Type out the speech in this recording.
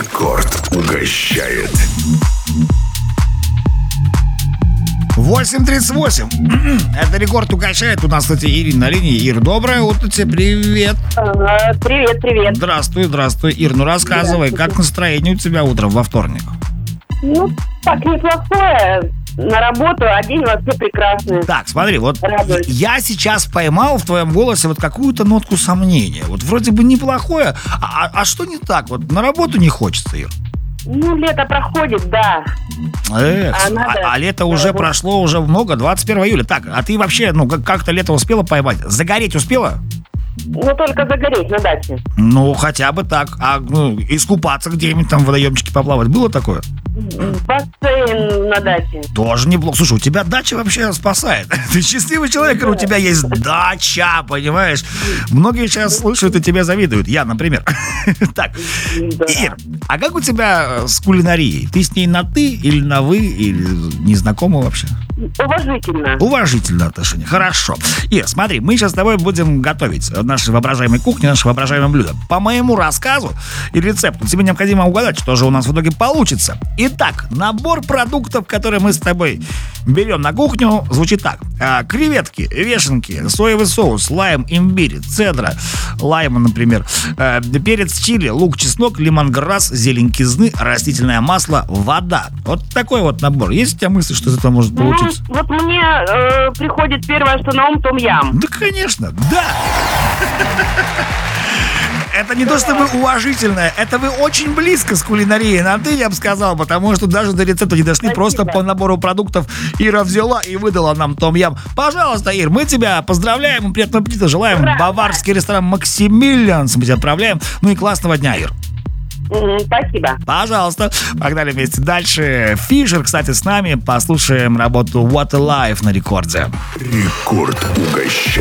Рекорд угощает. 8:38. Это Рекорд угощает. У нас, кстати, Ирина на линии. Ир, доброе утро тебе, привет. Привет. Здравствуй, Ир. Ну рассказывай, как настроение у тебя утром во вторник? Ну, так неплохое. На работу, а день вообще прекрасный. Так, смотри, вот Радуюсь. я сейчас поймал в твоем голосе вот какую-то нотку сомнения. Вот вроде бы неплохое, а что не так? Вот на работу не хочется, Ир. Ну, лето проходит, да. Эх, надо а лето уже работать. прошло, уже много, 21 июля. Так, а ты вообще, как-то лето успела поймать? Загореть успела? Ну, только загореть на даче. Ну, хотя бы так. А искупаться где-нибудь там в водоемчике поплавать было такое? Бассейн на даче. Тоже неплохо. Слушай, у тебя дача вообще спасает. Ты счастливый человек, у тебя есть дача, понимаешь? Многие сейчас слушают и тебе завидуют. Я, например. Так, Да. Ир, а как у тебя с кулинарией? Ты с ней на «ты» или на «вы», или не знакомы вообще? Уважительно. Уважительное отношение. Хорошо. Ир, смотри, мы сейчас с тобой будем готовить наши воображаемые кухни, наши воображаемые блюда. По моему рассказу и рецепту тебе необходимо угадать, что же у нас в итоге получится. Итак, набор продуктов, которые мы с тобой берем на кухню, звучит так. Креветки, вешенки, соевый соус, лайм, имбирь, цедра, лайма, например, перец чили, лук, чеснок, лимонграсс, зелень кизны, растительное масло, вода. Вот такой вот набор. Есть у тебя мысли, что из этого может Ну, получиться? вот мне приходит первое, что на ум, том-ям. Да, конечно, да. Это не то чтобы уважительное, это вы очень близко с кулинарией на «ты», я бы сказал, потому что даже до рецепта не дошли. Спасибо. Просто по набору продуктов Ира взяла и выдала нам том-ям. Пожалуйста, Ир, мы тебя поздравляем и приятного аппетита желаем. Ура! Баварский ресторан «Максимилианс» мы тебя отправляем. Ну и классного дня, Ир. Спасибо. Пожалуйста. Погнали вместе дальше. Фишер, кстати, с нами. Послушаем работу What a Life на рекорде. Рекорд угощает.